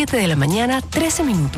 7 de la mañana, 13 minutos.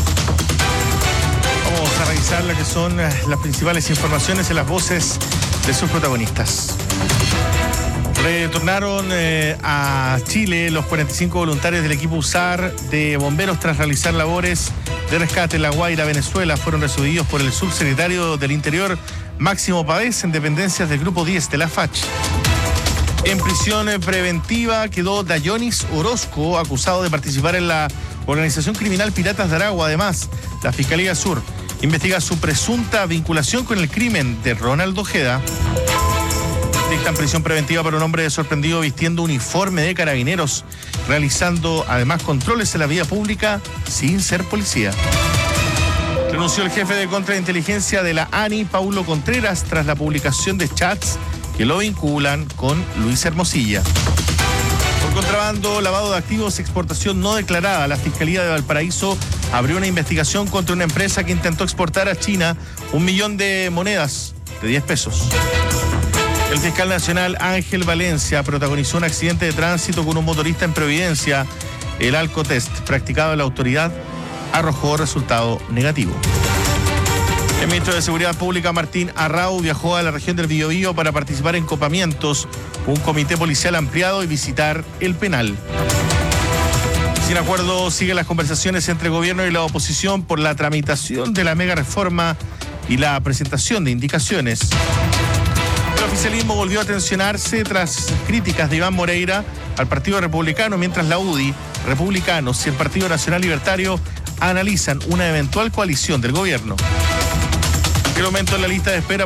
Vamos a revisar lo que son las principales informaciones en las voces de sus protagonistas. Retornaron a Chile los 45 voluntarios del equipo USAR de bomberos tras realizar labores de rescate en La Guaira, Venezuela. Fueron recibidos por el subsecretario del Interior, Máximo Pavés, en dependencias del Grupo 10 de la FACH. En prisión preventiva quedó Dayonis Orozco, acusado de participar en la organización criminal Piratas de Aragua. Además, la Fiscalía Sur investiga su presunta vinculación con el crimen de Ronald Ojeda. Dictan prisión preventiva para un hombre sorprendido vistiendo uniforme de carabineros, realizando además controles en la vía pública sin ser policía. Renunció el jefe de contrainteligencia de la ANI, Paulo Contreras, tras la publicación de chats que lo vinculan con Luis Hermosilla. Por contrabando, lavado de activos, exportación no declarada, la Fiscalía de Valparaíso abrió una investigación contra una empresa que intentó exportar a China 1 millón de monedas de 10 pesos. El fiscal nacional Ángel Valencia protagonizó un accidente de tránsito con un motorista en Providencia. El alcotest practicado en la autoridad arrojó resultado negativo. El ministro de Seguridad Pública, Martín Arrau, viajó a la región del Biobío para participar en copamientos, un comité policial ampliado y visitar el penal. Sin acuerdo, siguen las conversaciones entre el gobierno y la oposición por la tramitación de la mega reforma y la presentación de indicaciones. El oficialismo volvió a tensionarse tras críticas de Iván Moreira al Partido Republicano, mientras la UDI, Republicanos y el Partido Nacional Libertario analizan una eventual coalición del gobierno. El aumento en la lista de espera